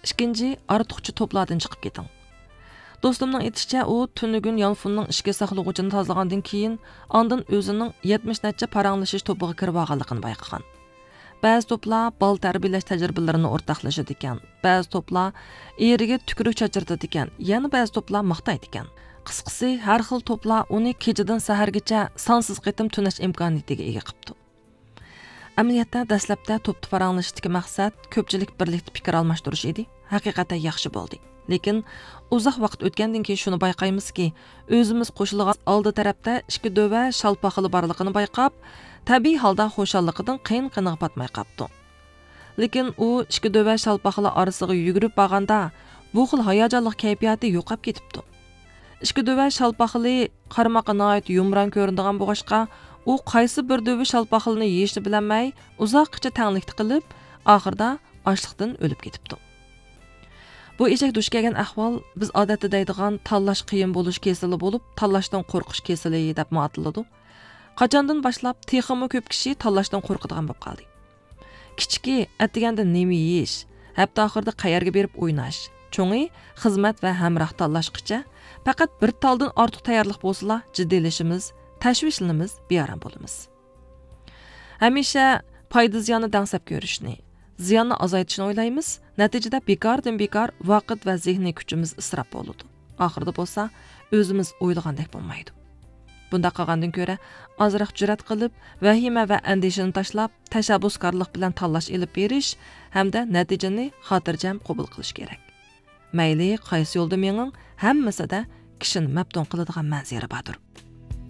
ikkinchi ortiqcha to'plardan chiqib keting. Do'stimning aytishicha, u tunugun yonfunning ishga saqlag'uchini tozalagandan keyin ondan o'zining 70 necha paranglashish to'piga kirib olganligini bayqagan. Ba'zi to'plar bal tarbiyalash tajribalarini o'rtoqlashadi ekan, ba'zi to'plar eriga tukuruk chachiradi ekan, yana ba'zi to'plar maqtaydi ekan. Qisqasi, har xil to'plar uni kechadan sahargacha sonsiz qitim tunash imkoniyatiga ega qilibdi. Amaliyotda dastlabda to'pni paranglashdagi maqsad ko'pchilik birlikda fikr almashtirish edi. Haqiqatan yaxshi bo'ldi. Lekin uzoq vaqt o'tgandan keyin shuni bayqaymizki, o'zimiz qo'shilgan oldi tarafda ikki dova shalpaqili borligini bayqab, tabiiy holda xo'shalligidan qiyin-qiniga patmay qapti. Lekin u ikki dova shalpaqili orasiga yugurib borganda, bu xil hayajonli kayfiyati yo'qolib ketibdi. Ikki dova shalpaqili qarmoqqa nihoyat yumron ko'rinadigan bo'g'ashqa, u qaysi bir dova shalpaqilini yeyishni bilmay, uzoqcha tanglikda qilib, oxirida ochliqdan o'lib ketibdi. Bu eshak dush kelgan ahvol biz odatda deydigan tanlash qiyin bo'lish kesili bo'lib, tanlashdan qo'rqish kesili deb ma'nolanadi. Qachondan boshlab texmi ko'p kishi tanlashdan qo'rqadigan bo'lib qoldi. Kichiki atiganda nima yeyish, hatto oxirida qayerga berib o'ynash, cho'ngi xizmat va hamroh tanlashqicha faqat bir taldan ortiq tayyorlik bo'lsa, jiddiylashimiz, tashvishlanamiz, bearam bo'lamiz. Hamisha foyda ziyonni dangsab ko'rishni, ziyonni azaytishni o'ylaymiz, natijada bekordan bekor vaqt va zehniy kuchimiz isrof bo'ladi. Oxirida bo'lsa, o'zimiz o'ylagandek bo'lmaydi. Bunda qolgandan ko'ra, ozroq jur'at qilib, vahima va andishani tashlab, tashabbuskorlik bilan tanlash elib berish hamda natijani xotirjam qabul qilish kerak. Mayli qaysi yo'lda mening, hammasida kishini mabtun qiladigan manzara bordir.